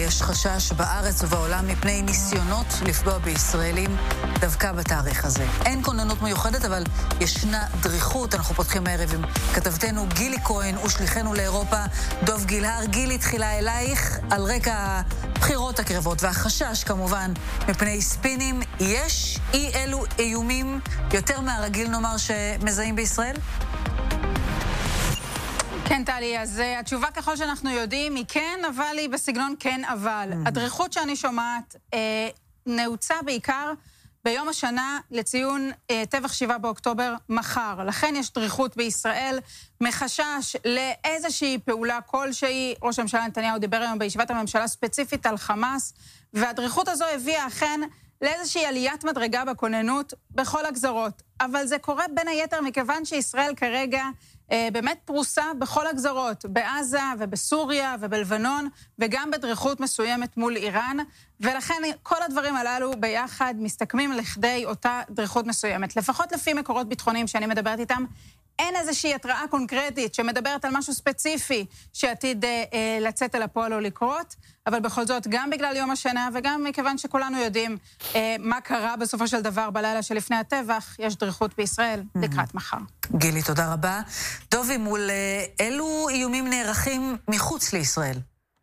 יש חשש בארץ ובעולם מפני ניסיונות לפגוע בישראלים דווקא בתאריך הזה. אין כוננות מיוחדת, אבל ישנה דריכות. אנחנו פותחים הערב עם כתבתנו גילי כהן ושליחנו לאירופה דוב גילהר. גילי, תחילה אלייך על רקע הבחירות הקרבות והחשש כמובן מפני ספינים. יש אי אלו איומים יותר מהרגיל נאמר שמזהים בישראל? כן, טלי, אז התשובה ככל שאנחנו יודעים היא כן, אבל היא בסגנון כן, אבל. הדריכות שאני שומעת נעוצה בעיקר ביום השנה לציון טבח 7 באוקטובר מחר. לכן יש דריכות בישראל, מחשש לאיזושהי פעולה כלשהי. ראש הממשלה נתניהו דיבר היום בישיבת הממשלה ספציפית על חמאס, והדריכות הזו הביאה אכן לאיזושהי עליית מדרגה בכוננות בכל הגזרות. אבל זה קורה בין היתר מכיוון שישראל כרגע באמת פרוסה בכל הגזרות, בעזה ובסוריה ובלבנון, וגם בדריכות מסוימת מול איראן, ולכן כל הדברים הללו ביחד מסתכמים לכדי אותה דריכות מסוימת. לפחות לפי מקורות ביטחוניים שאני מדברת איתם, אין איזושהי התראה קונקרטית שמדברת על משהו ספציפי שעתיד לצאת אל הפועל או לקרות, אבל בכל זאת, גם בגלל יום השנה וגם מכיוון שכולנו יודעים מה קרה בסופו של דבר בלילה שלפני הטבח, יש דריכות בישראל לקראת מחר. גילי, תודה רבה. דובי, מול אילו איומים נערכים מחוץ לישראל?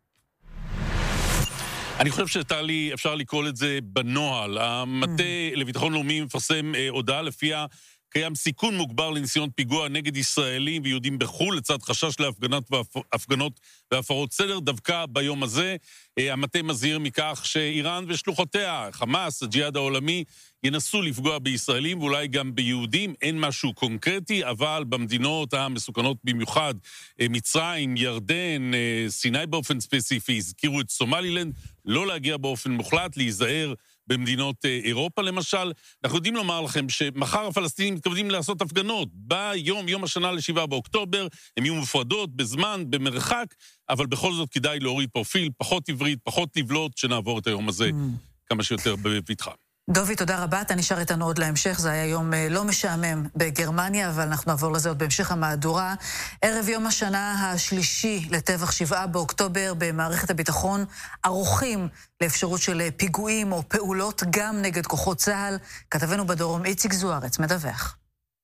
אני חושב שטלי, אפשר לקרוא את זה בנוהל. המטה לביטחון לאומי מפרסם הודעה לפיה קיים סיכון מוגבר לניסיון פיגוע נגד ישראלים ויהודים בחו"ל, לצד חשש להפגנות והפרות סדר. דווקא ביום הזה המטה מזהיר מכך שאיראן ושלוחותיה, חמאס, הג'יהאד העולמי, ינסו לפגוע בישראלים ואולי גם ביהודים. אין משהו קונקרטי, אבל במדינות המסוכנות במיוחד, מצרים, ירדן, סיני באופן ספציפי, הזכירו את סומלילנד, לא להגיע באופן מוחלט, להיזהר במדינות אירופה למשל. אנחנו יודעים לומר לכם שמחר הפלסטינים מתכוונים לעשות הפגנות. יום השנה ל7 באוקטובר, הם יהיו מופרדות בזמן, במרחק, אבל בכל זאת כדאי להוריד פרופיל, פחות עברית, פחות לבלוט, שנעבור את היום הזה כמה שיותר בביטחה. דובי, תודה רבה. אתה נשאר איתנו עוד להמשך. זה היה יום לא משעמם בגרמניה, אבל אנחנו נעבור לזה עוד בהמשך המהדורה. ערב יום השנה השלישי לטבח 7 באוקטובר במערכת הביטחון, ערוכים לאפשרות של פיגועים או פעולות גם נגד כוחות צה"ל. כתבנו בדרום איציק זוארץ מדווח.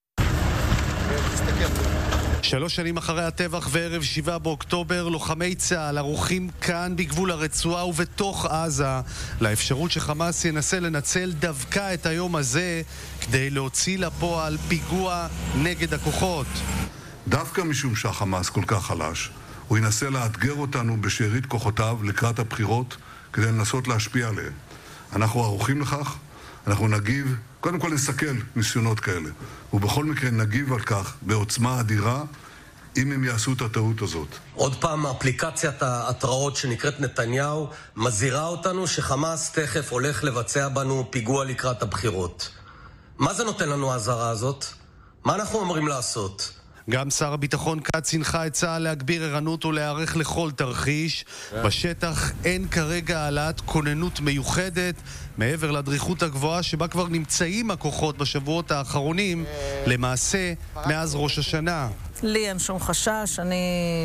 3 שנים אחרי הטבח וערב 7 באוקטובר, לוחמי צה"ל ערוכים כאן בגבול הרצועה ובתוך עזה לאפשרות שחמאס ינסה לנצל דווקא את היום הזה כדי להוציא לפועל פיגוע נגד הכוחות. דווקא משום שהחמאס כל כך חלש, הוא ינסה לאתגר אותנו בשארית כוחותיו לקראת הבחירות כדי לנסות להשפיע עליהם. אנחנו ערוכים לכך, אנחנו נגיב, קודם כל נסכל ניסיונות כאלה, ובכל מקרה נגיב על כך בעוצמה אדירה אם הם יעשו את הטעות הזאת. עוד פעם, אפליקציית ההתראות שנקראת נתניהו מזהירה אותנו שחמאס תכף הולך לבצע בנו פיגוע לקראת הבחירות. מה זה נותן לנו ההזהרה הזאת? מה אנחנו אמורים לעשות? גם שר הביטחון כץ הנחה את צה"ל להגביר ערנות ולהיערך לכל תרחיש. בשטח אין כרגע העלאת כוננות מיוחדת, מעבר לדריכות הגבוהה שבה כבר נמצאים הכוחות בשבועות האחרונים, למעשה מאז ראש השנה. לי אין שום חשש, אני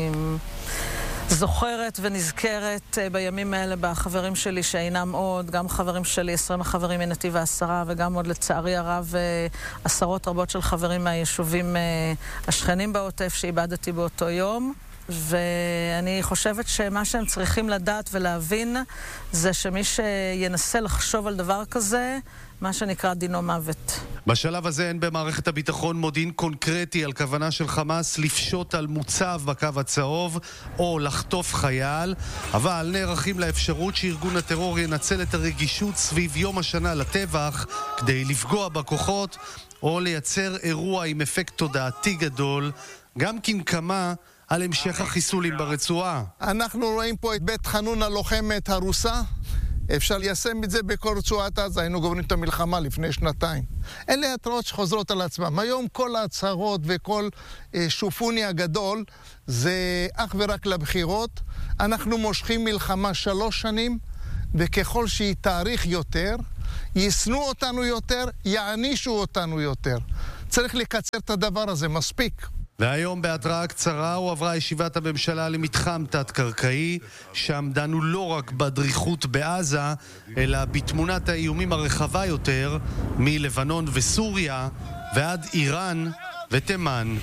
זוכרת ונזכרת בימים האלה בחברים שלי שאינם עוד, גם חברים שלי, 20 החברים מנתיב העשרה, וגם עוד לצערי הרב עשרות רבות של חברים מהיישובים השכנים בעוטף שאיבדתי באותו יום. ואני חושבת שמה שהם צריכים לדעת ולהבין זה שמי שינסה לחשוב על דבר כזה, מה שנקרא דינו מוות. בשלב הזה אין במערכת הביטחון מודיעין קונקרטי על כוונה של חמאס לפשוט על מוצב בקו הצהוב או לחטוף חייל, אבל נערכים לאפשרות שארגון הטרור ינצל את הרגישות סביב יום השנה לטבח כדי לפגוע בכוחות או לייצר אירוע עם אפקט תודעתי גדול, גם כנקמה על המשך החיסולים ברצועה. אנחנו רואים פה את בית חנון הלוחמת הרוסה. אפשר ליישם את זה בכל רצועת עזה. היינו גומרים את המלחמה לפני 2 אלה התראות שחוזרות על עצמם. היום כל ההצהרות וכל שופוני הגדול זה אך ורק לבחירות. אנחנו מושכים מלחמה 3 שנים, וככל שהיא תאריך יותר, יסנו אותנו יותר, יענישו אותנו יותר. צריך לקצר את הדבר הזה, מספיק. והיום בהתראה קצרה הועברה ישיבת הממשלה למתחם תת-קרקעי, שם דנו לא רק בדריכות בעזה, אלא בתמונת האיומים הרחבה יותר מלבנון וסוריה ועד איראן ותימן.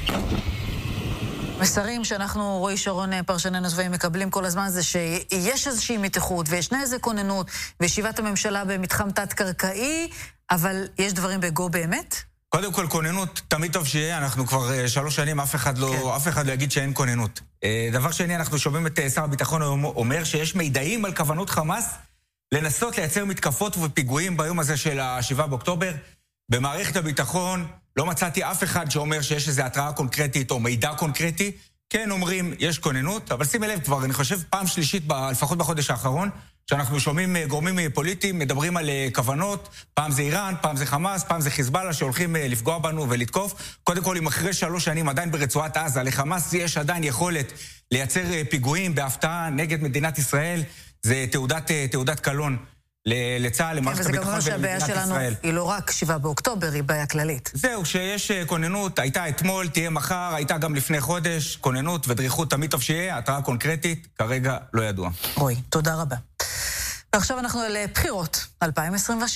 מסרים שאנחנו, רועי שרון, פרשננו צבאיים, מקבלים כל הזמן זה שיש איזושהי מתיחות וישנה איזו כוננות וישיבת הממשלה במתחם תת-קרקעי, אבל יש דברים בגו באמת? קודם כל, כוננות, תמיד טוב שיהיה, אנחנו כבר 3 שנים, אף אחד לא יגיד שאין כוננות. דבר שני, אנחנו שומעים את שר הביטחון אומר שיש מידעים על כוונות חמאס לנסות לייצר מתקפות ופיגועים ביום הזה של ה-7 באוקטובר. במערכת הביטחון לא מצאתי אף אחד שאומר שיש איזו התראה קונקרטית או מידע קונקרטי. כן אומרים, יש כוננות, אבל שימי לב כבר, אני חושב פעם שלישית, לפחות בחודש האחרון, שאנחנו שומעים גורמים פוליטיים, מדברים על כוונות, פעם זה איראן, פעם זה חמאס, פעם זה חיזבאללה, שהולכים לפגוע בנו ולתקוף. קודם כל, אם אחרי 3 שנים עדיין ברצועת עזה, לחמאס יש עדיין יכולת לייצר פיגועים בהפתעה נגד מדינת ישראל, זה תעודת קלון לצה"ל, למערכת הביטחון ולמדינת ישראל. וזה גם אומר שהבעיה שלנו היא לא רק 7 באוקטובר, היא בעיה כללית. זהו, שיש כוננות, הייתה אתמול, תהיה מחר, הייתה גם לפני חודש, כוננות ודריכות תמיד טוב שיהיה, התראה קונקרטית, כרגע לא ידוע. רועי, תודה רבה. ועכשיו אנחנו לבחירות 2026.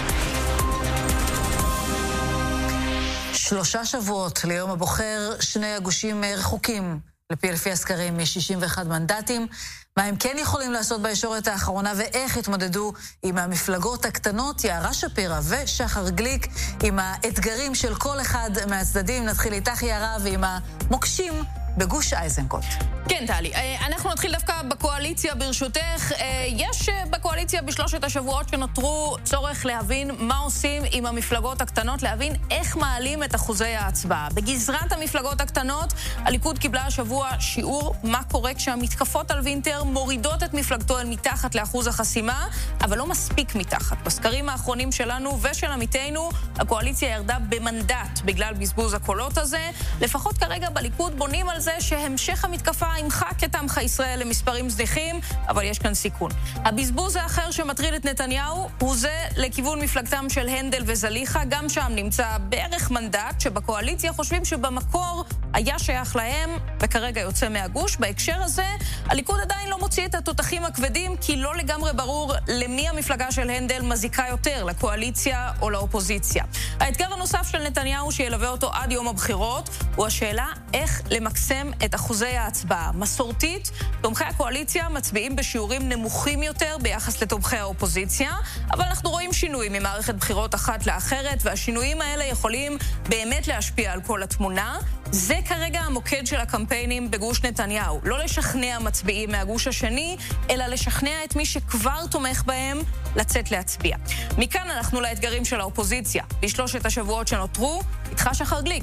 3 שבועות ליום הבוחר, 2 הגושים רחוקים. לפי הסקרים יש 61 מנדטים. מה הם כן יכולים לעשות בישורת האחרונה ואיך התמודדו עם המפלגות הקטנות? יערה שפירא ושחר גליק עם האתגרים של כל אחד מהצדדים. נתחיל איתך יערה ועם המוקשים בגוש איזנקוט. כן, טלי. אנחנו נתחיל דווקא בקואליציה ברשותך. יש בקואליציה ב3 השבועות שנותרו צורך להבין מה עושים עם המפלגות הקטנות, להבין איך מעלים את אחוזי ההצבעה. בגזרת המפלגות הקטנות, הליכוד קיבלה השבוע שיעור מה קורה כשהמתקפות על וינטר מורידות את מפלגתו אל מתחת לאחוז החסימה, אבל לא מספיק מתחת. בסקרים האחרונים שלנו ושל עמיתינו, הקואליציה ירדה במנדט בגלל בזבוז הקולות הזה. לפחות כרגע בליכוד בונים על זה שהמשך המתקפה ימחק את עמך ישראל למספרים זניחים, אבל יש כאן סיכון. הבזבוז האחר שמטריד את נתניהו הוא זה לכיוון מפלגתם של הנדל וזליחה, גם שם נמצא בערך מנדט שבקואליציה חושבים שבמקור היה שייך להם וכרגע יוצא מהגוש. בהקשר הזה, הליכוד עדיין לא מוציא את התותחים הכבדים, כי לא לגמרי ברור למי המפלגה של הנדל מזיקה יותר, לקואליציה או לאופוזיציה. האתגר הנוסף של נתניהו שילווה אותו עד יום הבחירות הוא השאלה איך למקסם את אחוזי ההצבעה. מסורתית, תומכי הקואליציה מצביעים בשיעורים נמוכים יותר ביחס לתומכי האופוזיציה, אבל אנחנו רואים שינויים ממערכת בחירות אחת לאחרת, והשינויים האלה יכולים באמת להשפיע על כל התמונה. זה כרגע המוקד של הקמפיינים בגוש נתניהו. לא לשכנע מצביעים מהגוש השני, אלא לשכנע את מי שכבר תומך בהם לצאת להצביע. מכאן אנחנו לאתגרים של האופוזיציה. ב3 השבועות שנותרו, איתך שחר גליק.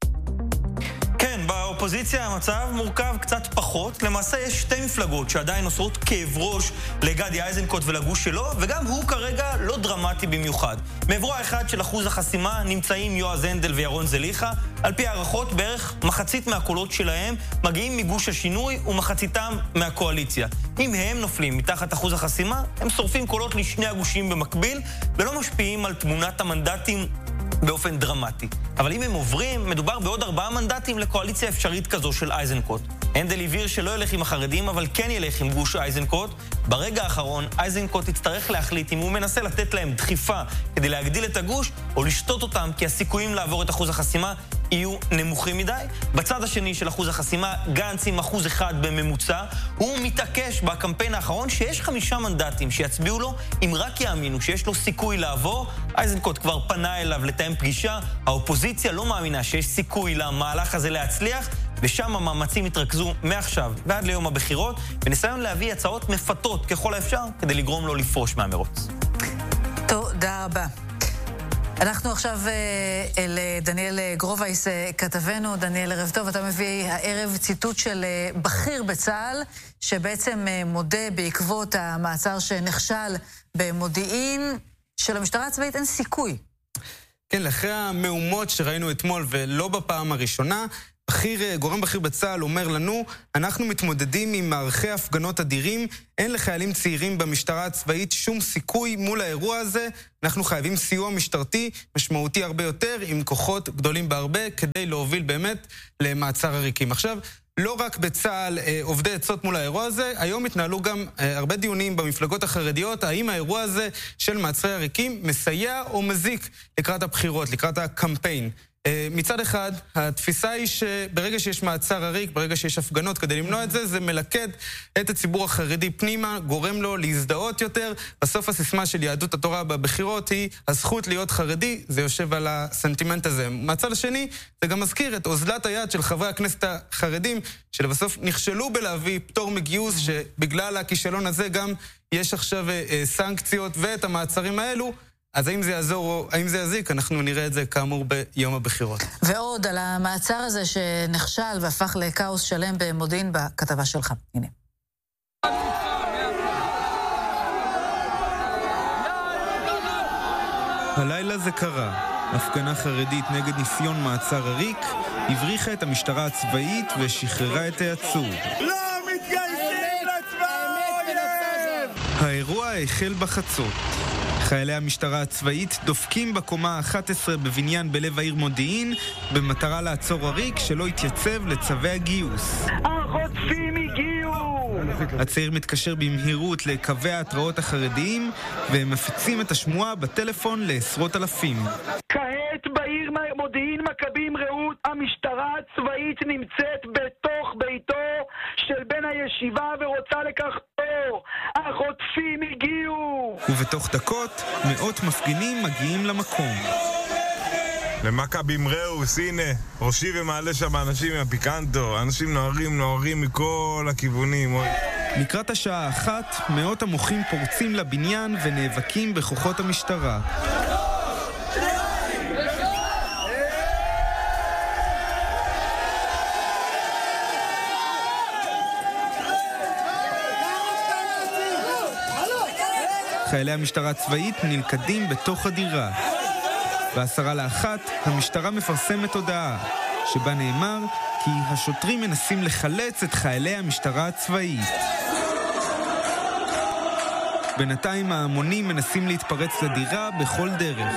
כן, באופוזיציה המצב מורכב קצת פחות. למעשה יש 2 מפלגות שעדיין עושות כאב ראש לגדי איזנקוט ולגוש שלו, וגם הוא כרגע לא דרמטי במיוחד. מעברו האחד של אחוז החסימה נמצאים יועז הנדל וירון זליחה. על פי הערכות, בערך מחצית מהקולות שלהם מגיעים מגוש השינוי ומחציתם מהקואליציה. אם הם נופלים מתחת אחוז החסימה, הם שורפים קולות לשני הגושים במקביל, ולא משפיעים על תמונת המנדטים באופן דרמטי. אבל אם הם עוברים, מדובר בעוד 4 מנדטים לקואליציה אפשרית כזו של איזנקוט. הנדל הבהיר שלא ילך עם החרדים, אבל כן ילך עם גוש איזנקוט. ברגע האחרון, איזנקוט יצטרך להחליט אם הוא מנסה לתת להם דחיפה כדי להגדיל את הגוש, או לשתות אותם, כי הסיכויים לעבור את אחוז החסימה יהיו נמוכים מדי. בצד השני של אחוז החסימה, גנץ עם 1% בממוצע, הוא מתעקש בקמפיין האחרון שיש 5 מנדטים שיצביעו לו, אם רק יאמינו שיש לו סיכוי לעבור. איזנקוט כבר פנה אליו לתאם פגישה, האופוזיציה לא מאמינה שיש סיכוי למהלך הזה להצליח, ושם המאמצים התרכזו מעכשיו ועד ליום הבחירות, בניסיון להביא הצעות מפתות ככל האפשר כדי לגרום לו לפרוש מהמרוץ. תודה רבה. אנחנו עכשיו אל דניאל גרובייס, כתבנו. דניאל, ערב טוב. אתה מביא הערב ציטוט של בכיר בצה"ל, שבעצם מודה בעקבות המעצר שנכשל במודיעין, שלמשטרה הצבאית אין סיכוי. כן, לאחרי המהומות שראינו אתמול ולא בפעם הראשונה, גורם בכיר בצה"ל אומר לנו, אנחנו מתמודדים עם מערכי הפגנות אדירים, אין לחיילים צעירים במשטרה הצבאית שום סיכוי מול האירוע הזה, אנחנו חייבים סיוע משטרתי משמעותי הרבה יותר, עם כוחות גדולים בהרבה, כדי להוביל באמת למעצר עריקים. עכשיו, לא רק בצה"ל עובדי עצות מול האירוע הזה, היום התנהלו גם הרבה דיונים במפלגות החרדיות, האם האירוע הזה של מעצרי עריקים מסייע או מזיק לקראת הבחירות, לקראת הקמפיין. מצד אחד, התפיסה היא שברגע שיש מעצר עריק, ברגע שיש הפגנות כדי למנוע את זה, זה מלכד את הציבור החרדי פנימה, גורם לו להזדהות יותר. בסוף הסיסמה של יהדות התורה בבחירות היא הזכות להיות חרדי, זה יושב על הסנטימנט הזה. מהצד השני, זה גם מזכיר את אוזלת היד של חברי הכנסת החרדים, שלבסוף נכשלו בלהביא פטור מגיוס, שבגלל הכישלון הזה גם יש עכשיו סנקציות ואת המעצרים האלו, אז האם זה יעזור או האם זה יזיק, אנחנו נראה את זה כאמור ביום הבחירות. ועוד על המעצר הזה שנכשל והפך לקאוס שלם במודיעין בכתבה שלך. הנה. הלילה זה קרה. הפגנה חרדית נגד ניסיון מעצר עריק הבריחה את המשטרה הצבאית ושחררה את העצור. לא מתגייסים לצבא! האירוע החל בחצות. חיילי המשטרה הצבאית דופקים בקומה 11 בבניין בלב העיר מודיעין במטרה לעצור עריק שלא התייצב לצווי הגיוס. החוטפים הגיעו! הצעיר מתקשר במהירות לקווי ההתראות החרדיים והם מפיצים את השמועה בטלפון לעשרות אלפים. כעת בעיר מודיעין מכבים רעות, המשטרה הצבאית נמצאת בתוך ביתו של בן הישיבה ורוצה לקחתו. החוטפים הגיעו! ובתוך דקות מאות מפגינים מגיעים למקום. למכבים ראוס, הנה, ראשי ומעלה שם אנשים מהפיקנטו, אנשים נוערים מכל הכיוונים. לקראת השעה 1, מאות המוחים פורצים לבניין ונאבקים בכוחות המשטרה. חיילי המשטרה הצבאית נלכדים בתוך הדירה. ב10:50 המשטרה מפרסמת הודעה, שבה נאמר כי השוטרים מנסים לחלץ את חיילי המשטרה הצבאית. בינתיים ההמונים מנסים להתפרץ לדירה בכל דרך.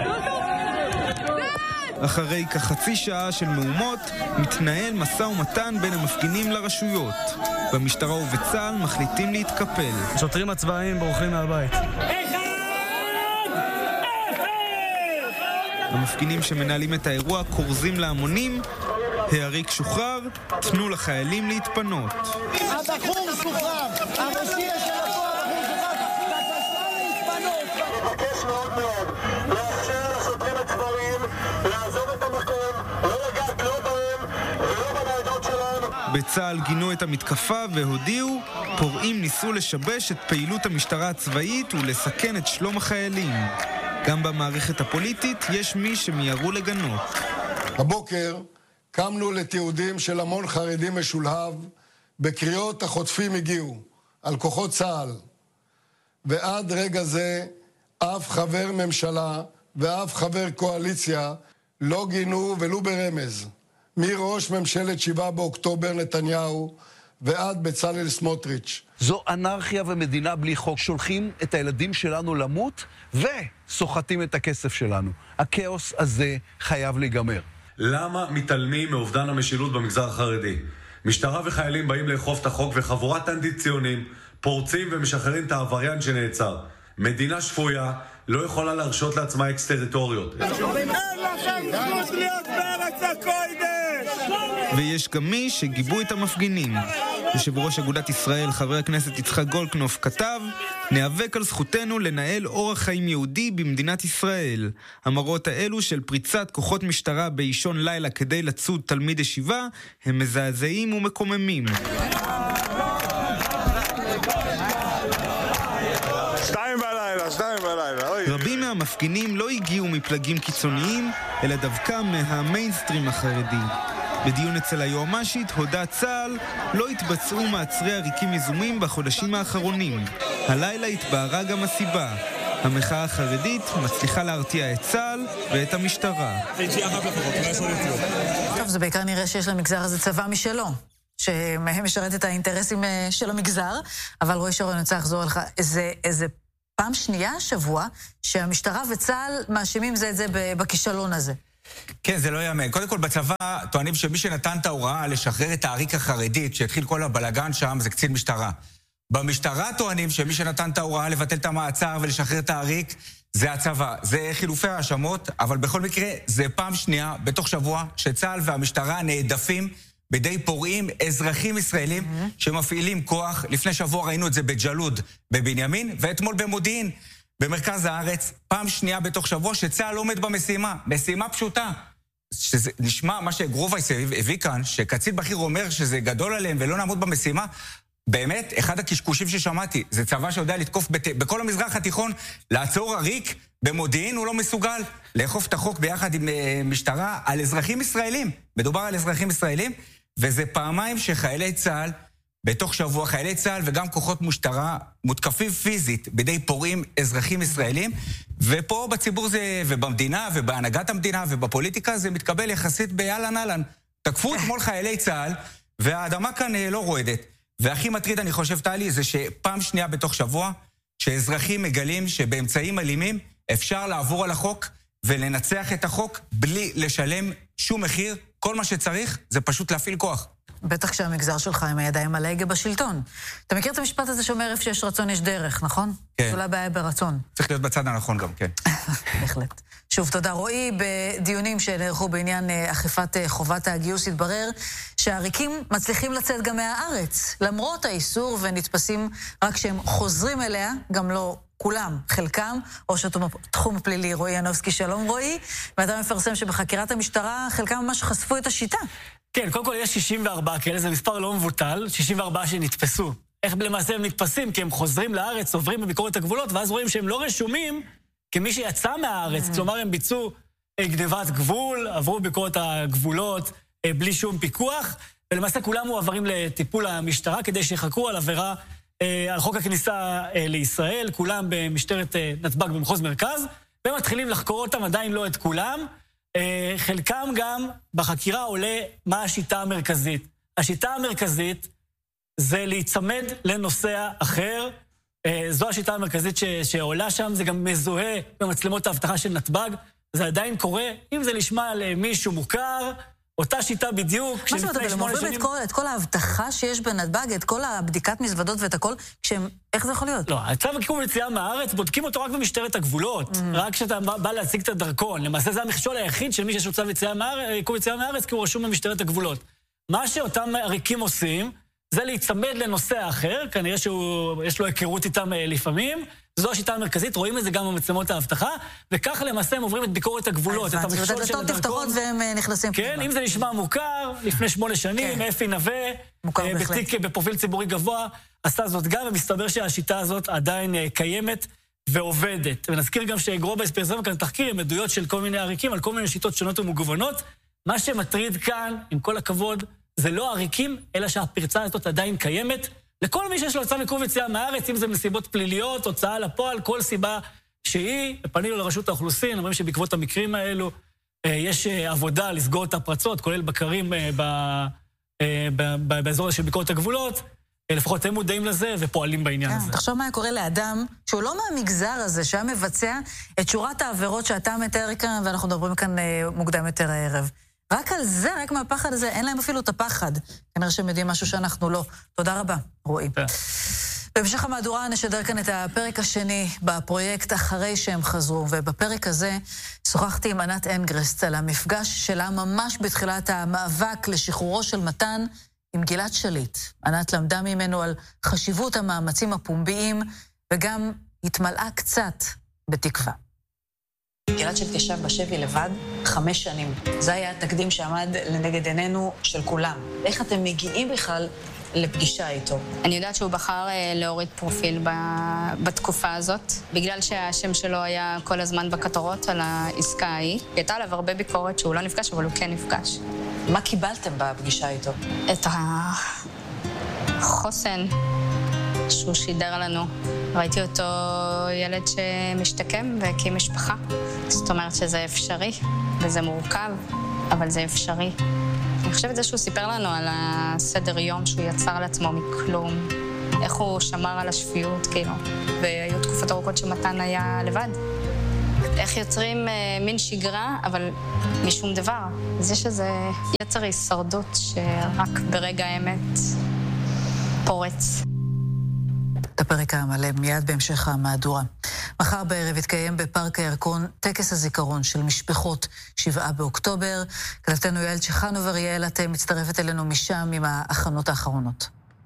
אחרי כחצי שעה של מהומות, מתנהל משא ומתן בין המפגינים לרשויות. במשטרה ובצה"ל מחליטים להתקפל. שוטרים הצבאיים בורחים מהבית. המפגינים שמנהלים את האירוע קורזים להמונים, העריק שוחרר, תנו לחיילים להתפנות. הבחור שוחרר! המסיע של הבחור שוחרר! בבקשה להתפנות! מבקש מאוד לאפשר לשוטרים הצבאיים לעזוב את המקום, לא לגעת לא בהם ולא בניידות שלהם. בצה"ל גינו את המתקפה והודיעו, פורעים ניסו לשבש את פעילות המשטרה הצבאית ולסכן את שלום החיילים. גם במערכת הפוליטית יש מי שמיירו לגנות. הבוקר קמנו לתיעודים של המון חרדים משולהב בקריאות החוטפים הגיעו על כוחות צה"ל. ועד רגע זה אף חבר ממשלה ואף חבר קואליציה לא גינו ולו ברמז. מראש ממשלת 7 באוקטובר נתניהו ועד בצלאל סמוטריץ'. זו אנרכיה ומדינה בלי חוק. שולחים את הילדים שלנו למות וסוחטים את הכסף שלנו. הכאוס הזה חייב להיגמר. למה מתעלמים מאובדן המשילות במגזר החרדי? משטרה וחיילים באים לאכוף את החוק וחבורת אנטי-ציונים פורצים ומשחררים את העבריין שנעצר. מדינה שפויה לא יכולה להרשות לעצמה אקס-טריטוריות. אין לכם זכות להיות בארץ הקודש! ויש גם מי שגיבו את המפגינים. יושב ראש אגודת ישראל, חבר הכנסת יצחק גולדקנופ, כתב, נאבק על זכותנו לנהל אורח חיים יהודי במדינת ישראל. המראות האלו של פריצת כוחות משטרה באישון לילה כדי לצוד תלמיד ישיבה, הם מזעזעים ומקוממים. 2 בלילה. רבים מהמפגינים לא הגיעו מפלגים קיצוניים, אלא דווקא מהמיינסטרים החרדי. בדיון אצל היועמ"שית הודע צה"ל לא התבצעו מעצרי עריקים יזומים בחודשים האחרונים. הלילה התבהרה גם הסיבה. המחאה החרדית מצליחה להרתיע את צה"ל ואת המשטרה. טוב, זה בעיקר נראה שיש למגזר הזה צבא משלו, שמהם משרת את האינטרסים של המגזר, אבל רועי שרון, אני רוצה לחזור לך, איזה פעם שנייה השבוע שהמשטרה וצה"ל מאשימים זה את זה בכישלון הזה. כן, זה לא יאמן. קודם כל בצבא טוענים שמי שנתן את ההוראה לשחרר את העריק החרדית, שהתחיל כל הבלגן שם, זה קצין משטרה. במשטרה טוענים שמי שנתן את ההוראה לבטל את המעצר ולשחרר את העריק, זה הצבא. זה חילופי האשמות, אבל בכל מקרה זה פעם שנייה בתוך שבוע שצה"ל והמשטרה נעדפים בידי פורעים אזרחים ישראלים שמפעילים כוח. לפני שבוע ראינו את זה בג'לוד בבנימין, ואתמול במודיעין במרכז הארץ. פעם שנייה בתוך שבוע שצה"ל עומד במשימה, משימה פשוטה. שזה נשמע מה שגרובייס הביא כאן, שקצין בכיר אומר שזה גדול עליהם ולא נעמוד במשימה. באמת, אחד הקשקושים ששמעתי, זה צבא שיודע לתקוף בכל המזרח התיכון, לעצור עריק במודיעין, הוא לא מסוגל לאכוף את החוק ביחד עם משטרה על אזרחים ישראלים. מדובר על אזרחים ישראלים, וזה פעמיים שחיילי צה"ל, בתוך שבוע חיילי צה"ל וגם כוחות משטרה מותקפים פיזית בידי פורעים אזרחים ישראלים, ופה בציבור זה, ובמדינה ובהנהגת המדינה ובפוליטיקה זה מתקבל יחסית ביאלן אלן. תקפו אתמול חיילי צה"ל, והאדמה כאן לא רועדת. והכי מטריד, אני חושב, טלי, זה שפעם שנייה בתוך שבוע, שאזרחים מגלים שבאמצעים אלימים אפשר לעבור על החוק ולנצח את החוק בלי לשלם שום מחיר. כל מה שצריך זה פשוט להפעיל כוח. בטח שהמגזר שלך עם הידיים על ההגה בשלטון. אתה מכיר את המשפט הזה שאומר איפה שיש רצון יש דרך, נכון? כן. זו לא בעיה ברצון. צריך להיות בצד הנכון גם, כן. בהחלט. שוב, תודה רועי. בדיונים שנערכו בעניין אכיפת חובת הגיוס התברר שהעריקים מצליחים לצאת גם מהארץ, למרות האיסור, ונתפסים רק שהם חוזרים אליה, גם לא כולם, חלקם, או שתחום הפלילי. רועי ינובסקי, שלום רועי, ואתה מפרסם שבחקירת המשטרה חלקם ממש חשפו את השיטה. כן, קודם כל יש 64 כאלה, זה מספר לא מבוטל, 64 שנתפסו. איך למעשה הם נתפסים? כי הם חוזרים לארץ, עוברים בביקורת הגבולות, ואז רואים שהם לא רשומים כמי שיצא מהארץ. כלומר, הם ביצעו גנבת גבול, עברו בביקורת הגבולות בלי שום פיקוח, ולמעשה כולם מועברים לטיפול המשטרה כדי שיחקרו על עבירה, על חוק הכניסה לישראל, כולם במשטרת נתב"ג במחוז מרכז, והם מתחילים לחקור אותם, עדיין לא את כולם. חלקם גם בחקירה עולה מה השיטה המרכזית. השיטה המרכזית זה להיצמד לנוסע אחר. זו השיטה המרכזית שעולה שם, זה גם מזוהה במצלמות האבטחה של נתב"ג. זה עדיין קורה, אם זה נשמע למישהו מוכר, אותה שיטה בדיוק. מה זאת אומרת, אבל הם עוברים את כל ההבטחה שיש בנתב"ג, את כל הבדיקת מזוודות ואת הכל, איך זה יכול להיות? לא, הצו עיכוב יציאה מהארץ, בודקים אותו רק במשטרת הגבולות. רק כשאתה בא להציג את הדרכון. למעשה זה המכשול היחיד של מי שיש לו צו עיכוב יציאה מהארץ, כי הוא רשום במשטרת הגבולות. מה שאותם עריקים עושים, זה להיצמד לנושא אחר, כנראה שיש לו היכרות איתם לפעמים. זו השיטה המרכזית, רואים את זה גם במצלמות האבטחה, וככה למעסה הם עוברים את ביקורת הגבולות, את המכשול של הדרכון. והם נכנסים. כן, אם זה נשמע מוכר, לפני 8 שנים, אפי נווה, בתיק בפרופיל ציבורי גבוה, עשה זאת גם, ומסתבר שהשיטה הזאת עדיין קיימת ועובדת. ונזכיר גם שגרובייס פרסם כאן תחקיר עם עדויות של כל מיני עריקים, על כל מיני שיטות שונות ומגוונות. מה שמטריד כאן, עם כל הכבוד, זה לא עריקים, אלא שהפרצה הזאת עדיין קיימת. לכל מי שיש לו צו עיכוב יציאה מהארץ, אם זה מסיבות פליליות, הוצאה לפועל, כל סיבה שהיא, פנינו לרשות האוכלוסין, אומרים שבעקבות המקרים האלו, יש עבודה לסגור את הפרצות, כולל בקרים באזור של ביקורת הגבולות, לפחות הם מודעים לזה ופועלים בעניין הזה. תחשוב מה קורה לאדם שהוא לא מהמגזר הזה, שהיה מבצע את שורת העבירות שאתה מתאר כאן, ואנחנו מדברים כאן מוקדם יותר הערב. רק על זה, רק מהפחד הזה, אין להם אפילו את הפחד. כנראה שהם יודעים משהו שאנחנו לא. תודה רבה, רועי. בהמשך המהדורה נשדר כאן את הפרק השני בפרויקט אחרי שהם חזרו, ובפרק הזה שוחחתי עם ענת אנגרסט על המפגש שלה ממש בתחילת המאבק לשחרורו של מתן עם גלעד שליט. ענת למדה ממנו על חשיבות המאמצים הפומביים, וגם התמלאה קצת בתקווה. גלעד שליט ישב בשבי לבד 5 שנים. זה היה התקדים שעמד לנגד עינינו של כולם. איך אתם מגיעים בכלל לפגישה איתו? אני יודעת שהוא בחר להוריד פרופיל בתקופה הזאת, בגלל שהשם שלו היה כל הזמן בכתרות על העסקה ההיא. הייתה עליו הרבה ביקורת שהוא לא נפגש, אבל הוא כן נפגש. מה קיבלתם בפגישה איתו? את החוסן שהוא שידר לנו. ראיתי אותו ילד שמשתקם והקים משפחה. זאת אומרת שזה אפשרי, וזה מורכב, אבל זה אפשרי. אני חושבת זה שהוא סיפר לנו על הסדר יום שהוא יצר לעצמו מכלום, איך הוא שמר על השפיות, כאילו, והיו תקופות ארוכות שמתן היה לבד. איך יוצרים מין שגרה, אבל משום דבר. זה שזה יצר הישרדות שרק ברגע האמת פורץ. את הפרק המלא מיד בהמשך המהדורה. מחר בערב יתקיים בפארק הירקון טקס הזיכרון של משפחות 7 באוקטובר. כתבתנו יעל צ'חנובר, יעל, את מצטרפת אלינו משם עם ההכנות האחרונות.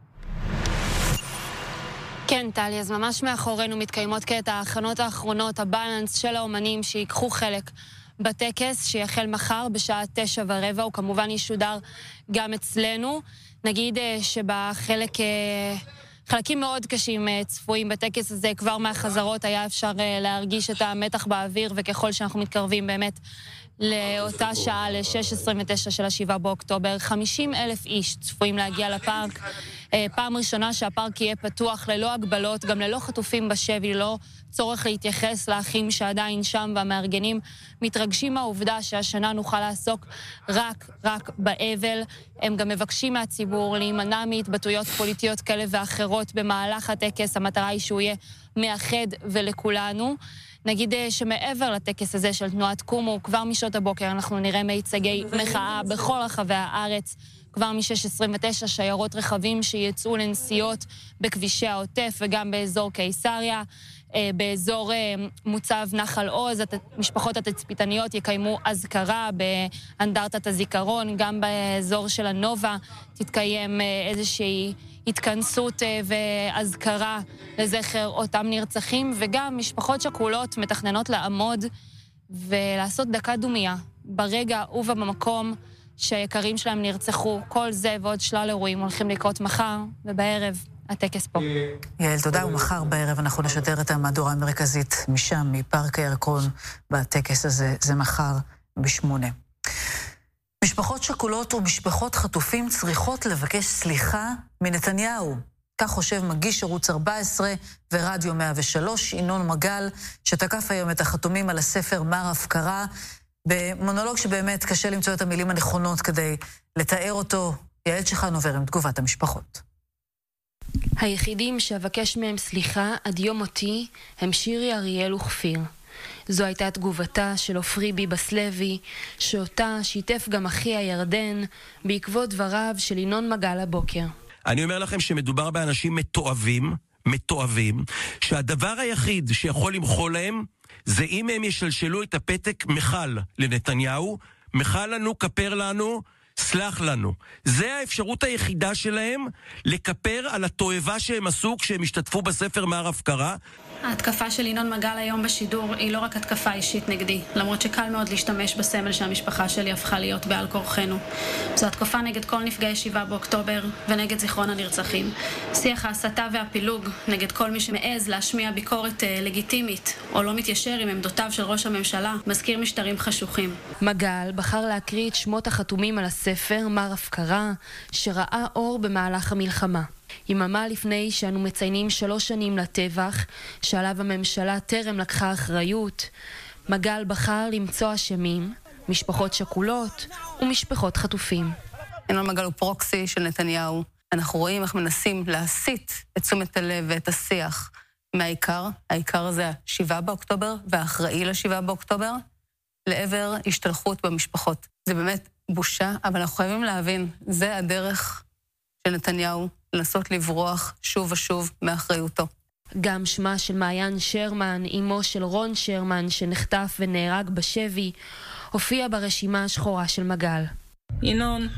כן, טלי, אז ממש מאחורינו מתקיימות כעת ההכנות האחרונות, הבלנס של האומנים שיקחו חלק בטקס שיחל מחר בשעה 9:15, הוא כמובן ישודר גם אצלנו. נגיד חלקים מאוד קשים צפויים בטקס הזה, כבר מהחזרות היה אפשר להרגיש את המתח באוויר, וככל שאנחנו מתקרבים באמת לאותה שעה, ל-6:29 של 7 באוקטובר, 50,000 איש צפויים להגיע לפארק. פעם ראשונה שהפארק יהיה פתוח ללא הגבלות, גם ללא חטופים בשבי, ללא צורך להתייחס לאחים שעדיין שם, והמארגנים מתרגשים מהעובדה שהשנה נוכל לעסוק רק באבל. הם גם מבקשים מהציבור להימנע מהתבטאויות פוליטיות כאלה ואחרות במהלך הטקס. המטרה היא שהוא יהיה מאחד ולכולנו. נגיד שמעבר לטקס הזה של תנועת קומו, כבר משעות הבוקר אנחנו נראה מיצגי מחאה בכל רחבי הארץ, כבר מ-6:29 שיירות רכבים שיצאו לנסיעות בכבישי העוטף וגם באזור קיסריה, באזור מוצב נחל עוז, משפחות התצפיתניות יקיימו אזכרה באנדרטת הזיכרון, גם באזור של הנובה תתקיים איזושהי התכנסות ואזכרה לזכר אותם נרצחים, וגם משפחות שכולות מתכננות לעמוד ולעשות דקה דומיה ברגע ובמקום שהיקרים שלהם נרצחו. כל זה ועוד שלל אירועים הולכים לקרות מחר, ובערב הטקס פה. יעל, תודה, ומחר בערב אנחנו נשדר את המהדורה המרכזית משם, מפארק הירקון, בטקס הזה, זה מחר ב8. משפחות שכולות ומשפחות חטופים צריכות לבקש סליחה מנתניהו. כך חושב מגיש ערוץ 14 ורדיו 103, ינון מגל, שתקף היום את החתומים על הספר מר הפקרה, במונולוג שבאמת קשה למצוא את המילים הנכונות כדי לתאר אותו. יעל צ'חנובר עם תגובת המשפחות. היחידים שאבקש מהם סליחה עד יום מותי הם שירי, אריאל וכפיר. זו הייתה תגובתה של עופרי ביבס לוי, שאותה שיתף גם אחי הירדן בעקבות דבריו של ינון מגל הבוקר. אני אומר לכם שמדובר באנשים מתועבים, שהדבר היחיד שיכול למחול להם זה אם הם ישלשלו את הפתק מחל לנתניהו, מחל לנו, כפר לנו, סלח לנו. זה האפשרות היחידה שלהם לקפר על התועבה שהם עשו כשהם השתתפו בספר מר הפקרה. ההתקפה של ינון מגל היום בשידור היא לא רק התקפה אישית נגדי, למרות שקל מאוד להשתמש בסמל שהמשפחה שלי הפכה להיות בעל כורחנו. זו התקפה נגד כל נפגעי 7 באוקטובר ונגד זיכרון הנרצחים. שיח ההסתה והפילוג נגד כל מי שמעז להשמיע ביקורת לגיטימית או לא מתיישר עם עמדותיו של ראש הממשלה מזכיר משטרים חשוכים. מגל בחר להקריא את שמות החתומים על הספר מר הפקרה שראה אור במהלך המלחמה. יממה לפני שאנו מציינים 3 שנים לטבח, שעליו הממשלה טרם לקחה אחריות, מגל בחר למצוא אשמים, משפחות שכולות ומשפחות חטופים. ינון מגל הוא פרוקסי של נתניהו. אנחנו רואים איך מנסים להסיט את תשומת הלב ואת השיח מהעיקר. העיקר זה 7 באוקטובר והאחראי ל7 באוקטובר, לעבר השתלחות במשפחות. זה באמת בושה, אבל אנחנו חייבים להבין, זה הדרך של נתניהו לנסות לברוח שוב ושוב מאחריותו. גם שמה של מעיין שרמן, אמו של רון שרמן שנחטף ונהרג בשבי, הופיע ברשימה השחורה של מגל. ינון,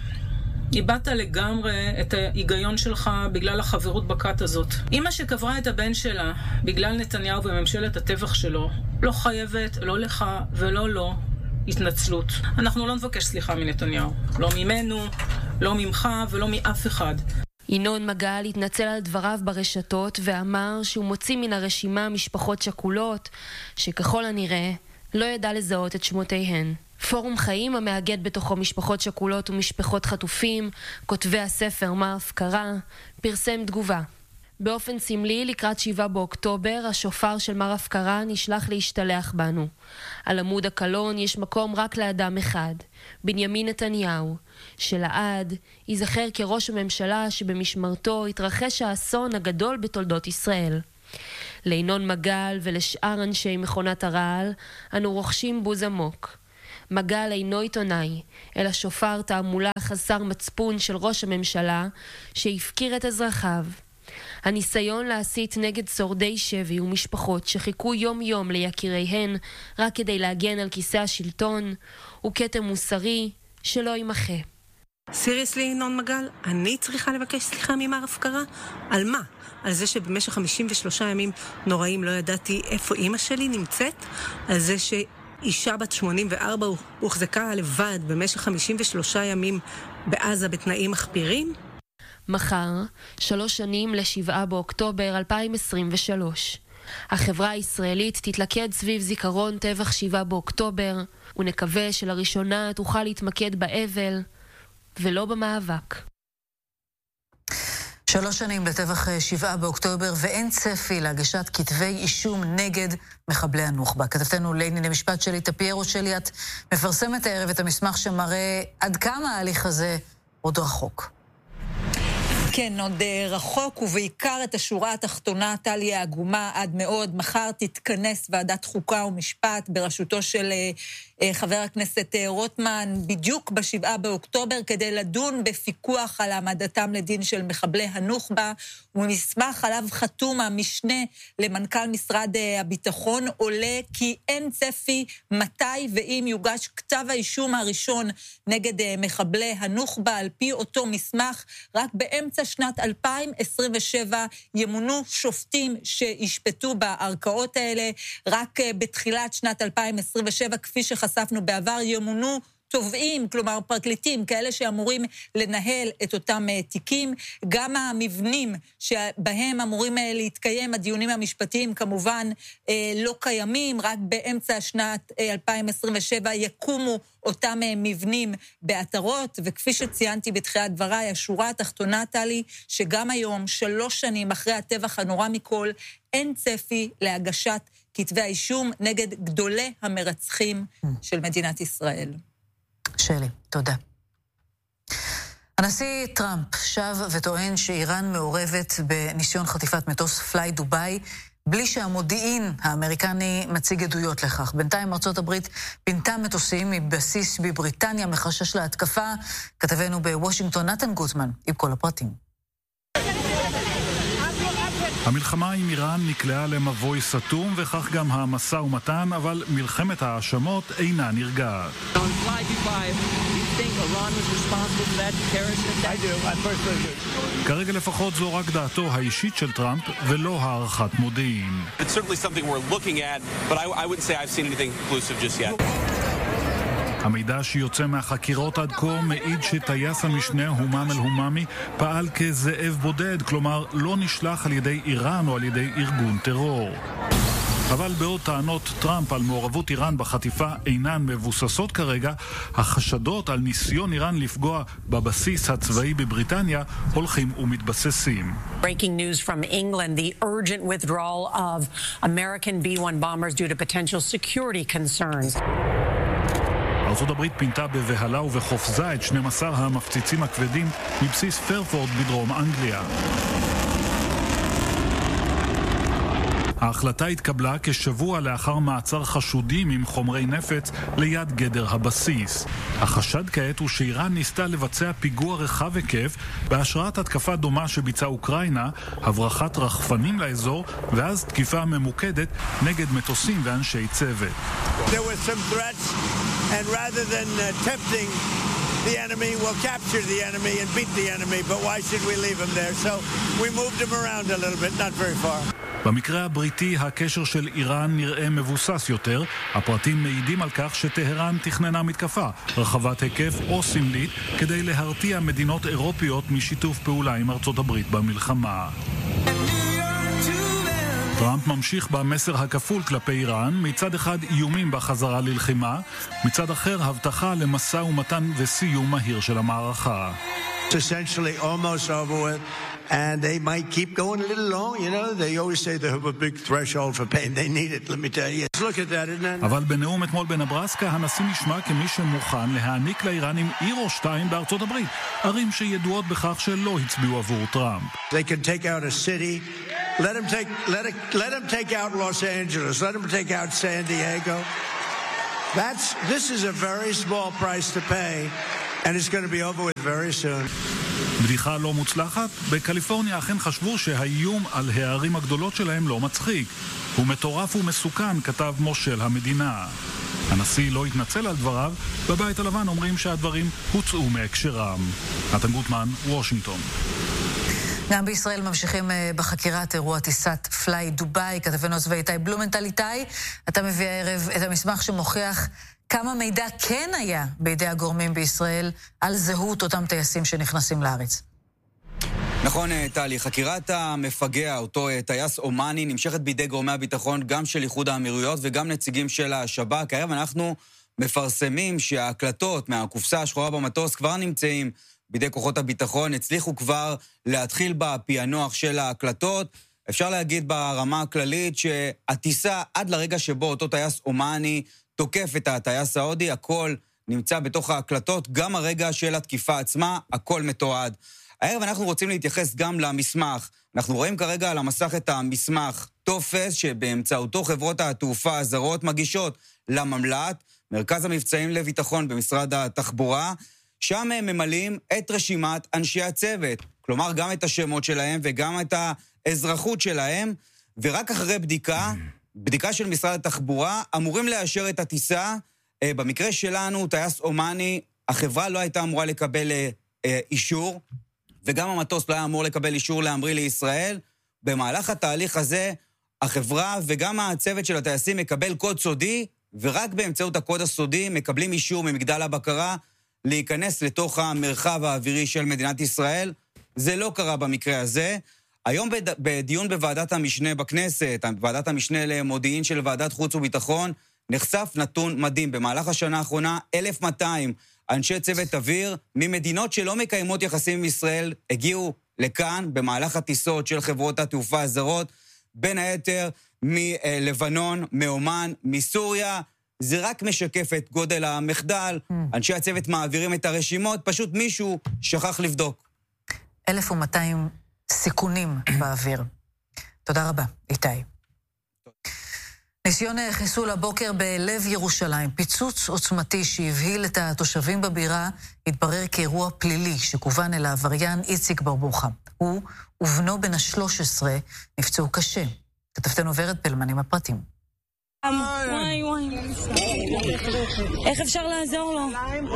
איבדת לגמרי את ההיגיון שלך בגלל החברות בכת הזאת. אמא שקברה את הבן שלה בגלל נתניהו וממשלת הטבח שלו, לא חייבת, לא לך ולא לו, התנצלות. אנחנו לא נבקש סליחה מנתניהו. לא ממנו, לא ממך ולא מאף אחד. ינון מגל התנצל על דבריו ברשתות ואמר שהוא מוציא מן הרשימה משפחות שכולות שככל הנראה לא ידע לזהות את שמותיהן. פורום חיים המאגד בתוכו משפחות שכולות ומשפחות חטופים, כותבי הספר מר הפקרה, פרסם תגובה. באופן סמלי, לקראת 7 באוקטובר, השופר של מר הפקרה נשלח להשתלח בנו. על עמוד הקלון יש מקום רק לאדם אחד, בנימין נתניהו, שלעד ייזכר כראש הממשלה שבמשמרתו התרחש האסון הגדול בתולדות ישראל. לינון מגל ולשאר אנשי מכונת הרעל, אנו רוכשים בוז עמוק. מגל אינו עיתונאי, אלא שופר תעמולה חסר מצפון של ראש הממשלה, שהפקיר את אזרחיו. הניסיון להסית נגד שורדי שבי ומשפחות שחיכו יום יום ליקיריהן רק כדי להגן על כיסא השלטון, הוא כתם מוסרי שלא יימחה. סיריוסלי, ינון מגל, אני צריכה לבקש סליחה ממר הפקרה? על מה? על זה שבמשך 53 ימים נוראים לא ידעתי איפה אמא שלי נמצאת? על זה שאישה בת 84 הוחזקה לבד במשך 53 ימים בעזה בתנאים מחפירים? מחר, 3 שנים ל7 באוקטובר 2023. החברה הישראלית תתלכד סביב זיכרון טבח 7 באוקטובר, ונקווה שלראשונה תוכל להתמקד באבל ולא במאבק. 3 שנים לטבח 7 באוקטובר, ואין צפי להגשת כתבי אישום נגד מחבלי הנוח'בה. כתבתנו לענייני משפט שלי טפיירו שלי, את מפרסמת הערב את המסמך שמראה עד כמה ההליך הזה עוד רחוק. כן, עוד רחוק, ובעיקר את השורה התחתונה, טלי העגומה עד מאוד. מחר תתכנס ועדת חוקה ומשפט בראשותו של חבר הכנסת רוטמן, בדיוק ב7 באוקטובר, כדי לדון בפיקוח על העמדתם לדין של מחבלי הנוח'בה. ומסמך עליו חתום המשנה למנכ"ל משרד הביטחון, עולה כי אין צפי מתי ואם יוגש כתב האישום הראשון נגד מחבלי הנוח'בה. על פי אותו מסמך, רק באמצע שנת 2027 ימונו שופטים שישפטו בערכאות האלה. רק בתחילת שנת 2027, כפי שחשפנו בעבר, ימונו תובעים, כלומר פרקליטים, כאלה שאמורים לנהל את אותם תיקים. גם המבנים שבהם אמורים להתקיים הדיונים המשפטיים כמובן לא קיימים, רק באמצע שנת 2027 יקומו אותם מבנים בעטרות, וכפי שציינתי בתחילת דבריי, השורה התחתונה, טלי, שגם היום, 3 שנים אחרי הטבח הנורא מכל, אין צפי להגשת כתבי האישום נגד גדולי המרצחים של מדינת ישראל. שלי, תודה. הנשיא טראמפ שב וטוען שאיראן מעורבת בניסיון חטיפת מטוס פליי דוביי, בלי שהמודיעין האמריקני מציג עדויות לכך. בינתיים ארצות הברית פינתה מטוסים מבסיס בבריטניה מחשש להתקפה. כתבנו בוושינגטון נתן גוטמן עם כל הפרטים. המלחמה עם איראן נקלעה למבוי סתום, וכך גם המשא ומתן, אבל מלחמת האשמות אינה נרגעת. כרגע לפחות זו רק דעתו האישית של טראמפ ולא הערכת מודיעין. המידע שיוצא מהחקירות עד כה מעיד שטייס המשנה הומאם אל-הומאמי פעל כזאב בודד, כלומר לא נשלח על ידי איראן או על ידי ארגון טרור. אבל בעוד טענות טראמפ על מעורבות איראן בחטיפה אינן מבוססות כרגע, החשדות על ניסיון איראן לפגוע בבסיס הצבאי בבריטניה הולכים ומתבססים. Breaking news from England, the urgent withdrawal of American B-1 bombers due to potential security concerns. ארצות הברית פינתה בבהלה ובחופזה את 12 המפציצים הכבדים מבסיס פרפורד בדרום אנגליה. ההחלטה התקבלה כשבוע לאחר מעצר חשודים עם חומרי נפץ ליד גדר הבסיס. החשד כעת הוא שאיראן ניסתה לבצע פיגוע רחב היקף בהשראת התקפה דומה שביצעה אוקראינה, הברחת רחפנים לאזור ואז תקיפה ממוקדת נגד מטוסים ואנשי צוות. There were some threats and rather than tempting the enemy, we'll capture the enemy and beat the enemy, but why should we leave him there? So we moved him around a little bit, not very far. במקרה הבריטי הקשר של איראן נראה מבוסס יותר. הפרטים מעידים על כך שטהרן תכננה מתקפה רחבת היקף או סמלית כדי להרתיע מדינות אירופיות משיתוף פעולה עם ארצות הברית במלחמה. טראמפ ממשיך במסר הכפול כלפי איראן, מצד אחד איומים בחזרה ללחימה, מצד אחר הבטחה למשא ומתן וסיום מהיר של המערכה. It's essentially almost over with and they might keep going a little long. You know, they always say they have a big threshold for pain. They need it, let me tell you. Look at that, isn't it? אבל בנאום אתמול בנברסקה, הנשיא נשמע כמי שמוכן להעניק לאיראנים עיר או שתיים בארצות הברית, ערים שידועות בכך שלא הצביעו עבור טראמפ. They can take out a city. Let them take out Los Angeles. Let them take out San Diego. This is a very small price to pay, and it's going to be over with very soon. בדיחה לא מוצלחת? בקליפורניה אכן חשבו שהאיום על הערים הגדולות שלהם לא מצחיק. הוא מטורף ומסוכן, כתב מושל המדינה. הנשיא לא התנצל על דבריו, בבית הלבן אומרים שהדברים הוצאו מהקשרם. נתן גוטמן, וושינגטון. גם בישראל ממשיכים בחקירת אירוע טיסת פליי דוביי, כתבנו הצבאי איתי בלומנטל. איתי, אתה מביא הערב את המסמך שמוכיח כמה מידע כן היה בידי הגורמים בישראל על זהות אותם טייסים שנכנסים לארץ. נכון, טלי, חקירת המפגע, אותו טייס אומני, נמשכת בידי גורמי הביטחון גם של איחוד האמירויות וגם נציגים של השב"כ. הערב אנחנו מפרסמים שההקלטות מהקופסה השחורה במטוס כבר נמצאים בידי כוחות הביטחון, הצליחו כבר להתחיל בפענוח של ההקלטות. אפשר להגיד ברמה הכללית שהטיסה עד לרגע שבו אותו טייס אומני תוקף את הטייס ההודי, הכל נמצא בתוך ההקלטות, גם הרגע של התקיפה עצמה, הכל מתועד. הערב אנחנו רוצים להתייחס גם למסמך. אנחנו רואים כרגע על המסך את המסמך טופס שבאמצעותו חברות התעופה הזרות מגישות לממל"ט, מרכז המבצעים לביטחון במשרד התחבורה, שם הם ממלאים את רשימת אנשי הצוות, כלומר גם את השמות שלהם וגם את האזרחות שלהם, ורק אחרי בדיקה של משרד התחבורה, אמורים לאשר את הטיסה. במקרה שלנו, טייס אומני, החברה לא הייתה אמורה לקבל אישור, וגם המטוס לא היה אמור לקבל אישור להמריא לישראל. במהלך התהליך הזה, החברה וגם הצוות של הטייסים מקבל קוד סודי, ורק באמצעות הקוד הסודי מקבלים אישור ממגדל הבקרה להיכנס לתוך המרחב האווירי של מדינת ישראל. זה לא קרה במקרה הזה. היום בדיון בוועדת המשנה בכנסת, ועדת המשנה למודיעין של ועדת חוץ וביטחון, נחשף נתון מדהים. במהלך השנה האחרונה, 1,200 אנשי צוות אוויר ממדינות שלא מקיימות יחסים עם ישראל הגיעו לכאן במהלך הטיסות של חברות התעופה הזרות, בין היתר מלבנון, מאומן, מסוריה. זה רק משקף את גודל המחדל. אנשי הצוות מעבירים את הרשימות, פשוט מישהו שכח לבדוק. 1,200 סיכונים באוויר. תודה רבה, איתי. ניסיון חיסול הבוקר בלב ירושלים, פיצוץ עוצמתי שהבהיל את התושבים בבירה, התברר כאירוע פלילי שכוון אל העבריין איציק ברבוחה. הוא ובנו בן ה-13 נפצעו קשה. כתבתנו ורד פלמן עם הפרטים. וואי, איך אפשר לעזור לו?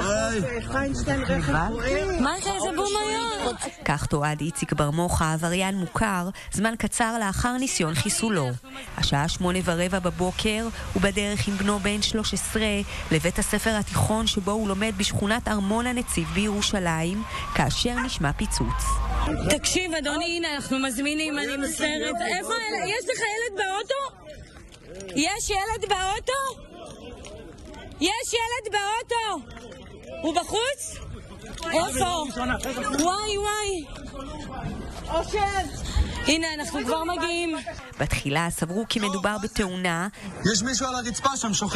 מה זה בומיות? כך תועד איציק ברמוחה, עבריין מוכר, זמן קצר לאחר ניסיון חיסולו. השעה 8:15 בבוקר, הוא בדרך עם בנו בן 13 לבית הספר התיכון שבו הוא לומד בשכונת ארמון הנציב בירושלים, כאשר נשמע פיצוץ. תקשיב אדוני, הנה אנחנו מזמינים, אני מסרת. איפה ילד? יש לך ילד באוטו? יש ילד באוטו? יש ילד באוטו? הוא בחוץ? איפה? וואי. אושר. הנה, אנחנו כבר מגיעים. בתחילה סברו כי מדובר בתאונה. יש מישהו על הרצפה שם שוכב.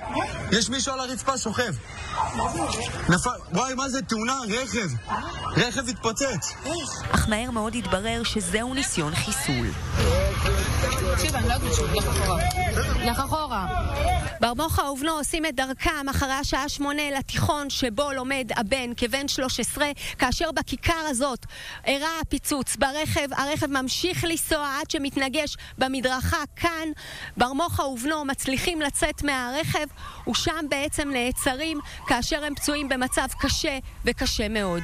וואי, מה זה תאונה? רכב התפוצץ. אך מהר מאוד התברר שזהו ניסיון חיסול. תקשיב, אני לא יודעת שהוא לך אחורה. ברמוחה ובנו עושים את דרכם אחרי השעה 8 לתיכון שבו לומד הבן כבן 13, כאשר בכיכר הזאת אירע הפיצוץ ברכב. הרכב ממשיך לנסוע עד שמתנגש במדרכה כאן. ברמוחה ובנו מצליחים לצאת מהרכב, ושם בעצם נעצרים כאשר הם פצועים במצב קשה וקשה מאוד.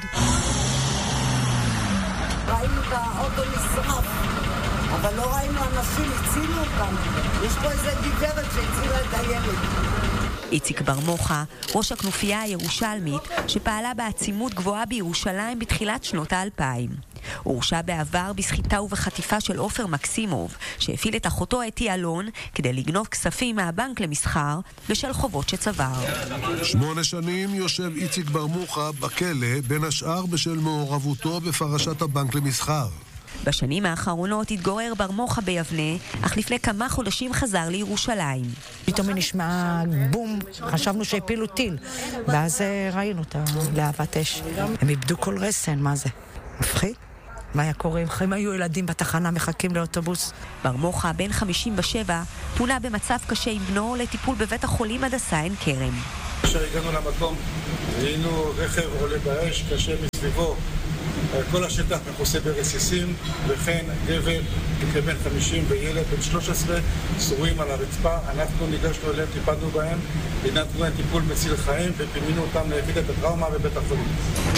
ראינו את האוטו נשרף, אבל לא ראינו אנשים, הצילו אותם. יש פה איזה גברת שהצילה את הילד. איציק ברמוחה, ראש הכנופיה הירושלמית שפעלה בעצימות גבוהה בירושלים בתחילת שנות ה-2000. הוא הורשע בעבר בסחיטה ובחטיפה של עופר מקסימוב, שהפעיל את אחותו אתי אלון כדי לגנוב כספים מהבנק למסחר בשל חובות שצבר. 8 שנים יושב איציק ברמוחה בכלא, בין השאר בשל מעורבותו בפרשת הבנק למסחר. בשנים האחרונות התגורר בר מוחה ביבנה, אך לפני כמה חודשים חזר לירושלים. פתאום נשמע בום, חשבנו שהפילו טיל, ואז ראינו את להבת אש. הם איבדו כל רסן, מה זה? מפחיד? מה היה קורה אם היו ילדים בתחנה מחכים לאוטובוס? בר מוחה, בן 57, פונה במצב קשה עם בנו לטיפול בבית החולים הדסה עין כרם. כשהגענו למקום, ראינו רכב עולה באש, קשה מסביבו. כל השטח מכוסה ברסיסים, וכן גבר כבן 50 וילד בן 13 שרועים על הרצפה. אנחנו ניגשנו אליהם, טיפלנו בהם, נתנו להם טיפול מציל חיים ופינינו אותם ליחידת הטראומה בבית החולים.